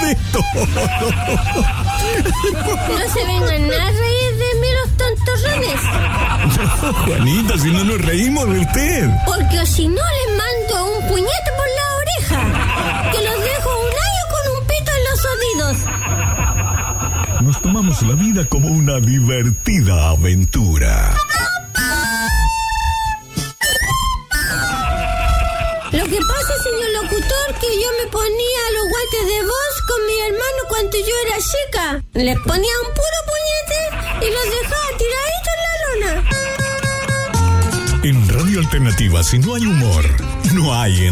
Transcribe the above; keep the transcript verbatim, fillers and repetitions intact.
esto. No se vengan a reír de mí los tontorrones. No, Juanita, si no nos reímos de usted. Porque si no les mando un puñete por la oreja. Que los dejo un año con un pito en los oídos. Nos tomamos la vida como una divertida aventura. Lo que pasa, señor locutor, que yo me ponía los guantes de voz con mi hermano cuando yo era chica. Les ponía un puro puñete y los dejaba tiraditos en la lona. En Radio Alternativa, si no hay humor, no hay